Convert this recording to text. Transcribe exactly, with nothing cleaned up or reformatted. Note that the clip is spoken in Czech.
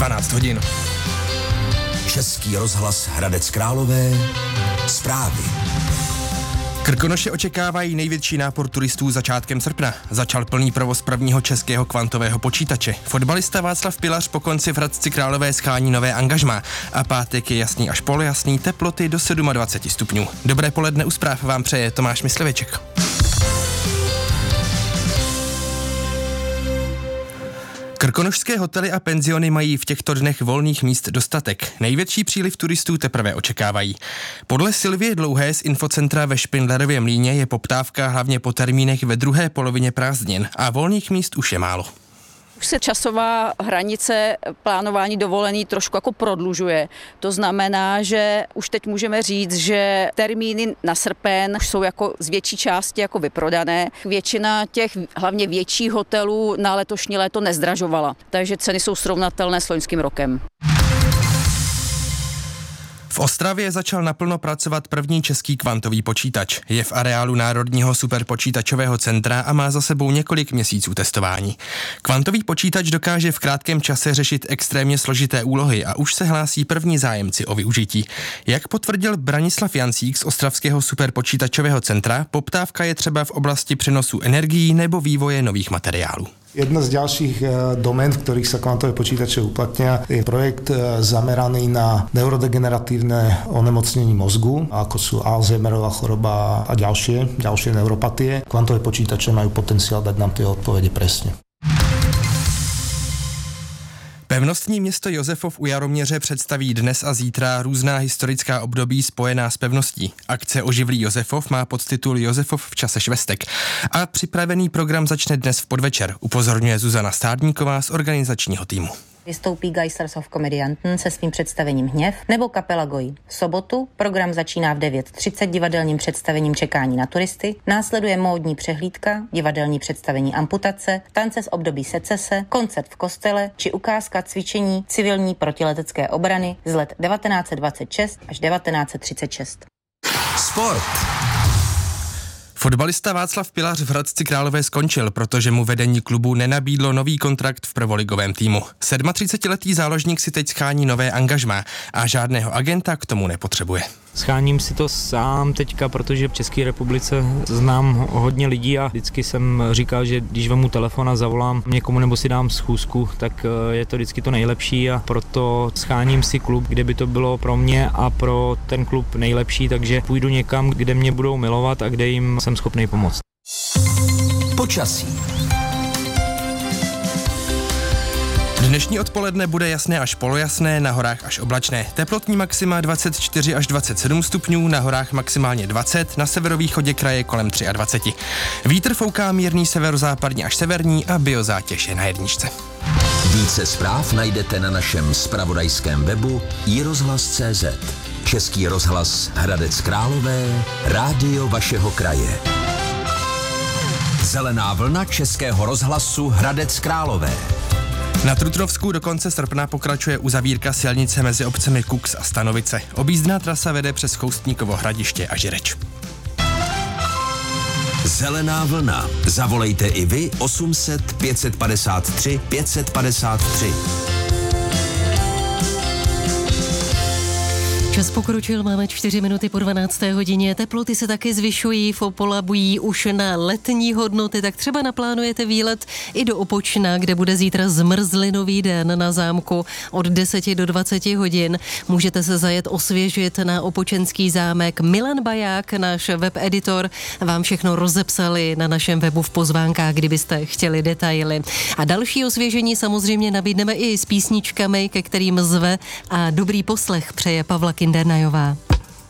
dvanáct hodin. Český rozhlas Hradec Králové, zprávy. Krkonoše očekávají největší nápor turistů začátkem srpna. Začal plný provoz prvního českého kvantového počítače. Fotbalista Václav Pilař po konci v Hradci Králové schání nové angažmá a pátek je jasný až polojasný, teploty do dvacet sedm stupňů. Dobré poledne, u zpráv vám přeje Tomáš Mysliveček. Krkonošské hotely a penziony mají v těchto dnech volných míst dostatek. Největší příliv turistů teprve očekávají. Podle Silvie Dlouhé z infocentra ve Špindlerově Mlýně je poptávka hlavně po termínech ve druhé polovině prázdnin a volných míst už je málo. Už se časová hranice plánování dovolený trošku jako prodlužuje. To znamená, že už teď můžeme říct, že termíny na srpen už jsou jako z větší části jako vyprodané. Většina těch hlavně větších hotelů na letošní léto nezdražovala, takže ceny jsou srovnatelné s loňským rokem. V Ostravě začal naplno pracovat první český kvantový počítač. Je v areálu Národního superpočítačového centra a má za sebou několik měsíců testování. Kvantový počítač dokáže v krátkém čase řešit extrémně složité úlohy a už se hlásí první zájemci o využití. Jak potvrdil Branislav Jancík z Ostravského superpočítačového centra, poptávka je třeba v oblasti přenosu energií nebo vývoje nových materiálů. Jedna z ďalších domén, v ktorých sa kvantové počítače uplatnia, je projekt zameraný na neurodegeneratívne onemocnenie mozgu, ako sú Alzheimerová choroba a ďalšie, ďalšie neuropatie. Kvantové počítače majú potenciál dať nám tie odpovede presne. Pevnostní město Josefov u Jaroměře představí dnes a zítra různá historická období spojená s pevností. Akce Oživlí Josefov má podtitul Josefov v čase švestek a připravený program začne dnes v podvečer, upozorňuje Zuzana Stádníková z organizačního týmu. Vystoupí Geisters of Komedianten se svým představením Hněv nebo kapela Goi. V sobotu program začíná v devět třicet divadelním představením Čekání na turisty, následuje módní přehlídka, divadelní představení Amputace, tance z období secese, koncert v kostele či ukázka cvičení civilní protiletecké obrany z let devatenáct set dvacet šest až devatenáct set třicet šest. Sport. Fotbalista Václav Pilař v Hradci Králové skončil, protože mu vedení klubu nenabídlo nový kontrakt v prvoligovém týmu. třicetisedmiletý záložník si teď schání nové angažmá a žádného agenta k tomu nepotřebuje. Scháním si to sám teďka, protože v České republice znám hodně lidí a vždycky jsem říkal, že když vemu telefon a zavolám někomu nebo si dám schůzku, tak je to vždycky to nejlepší a proto scháním si klub, kde by to bylo pro mě a pro ten klub nejlepší, takže půjdu někam, kde mě budou milovat a kde jim jsem schopný pomoct. Počasí. Dnešní odpoledne bude jasné až polojasné, na horách až oblačné. Teplotní maxima dvacet čtyři až dvacet sedm stupňů, na horách maximálně dvacet, na severovýchodě kraje kolem dvacet tři. Vítr fouká mírný severozápadní až severní a biozátěž je na jedničce. Více zpráv najdete na našem zpravodajském webu i rozhlas tečka cé zet. Český rozhlas Hradec Králové, rádio vašeho kraje. Zelená vlna Českého rozhlasu Hradec Králové. Na Trutnovsku do konce srpna pokračuje uzavírka silnice mezi obcemi Kux a Stanovice. Objízdná trasa vede přes Choustníkovo Hradiště a Žireč. Zelená vlna. Zavolejte i vy osm set pět set padesát tři pět set padesát tři. Čas pokročil, máme čtyři minuty po dvanácté hodině, teploty se taky zvyšují, polabují už na letní hodnoty, tak třeba naplánujete výlet i do Opočna, kde bude zítra zmrzlinový den na zámku od deseti do dvaceti hodin. Můžete se zajet osvěžit na Opočenský zámek. Milan Baják, náš webeditor, vám všechno rozepsali na našem webu v pozvánkách, kdybyste chtěli detaily. A další osvěžení samozřejmě nabídneme i s písničkami, ke kterým zve a dobrý poslech přeje Pavla Kindernajová.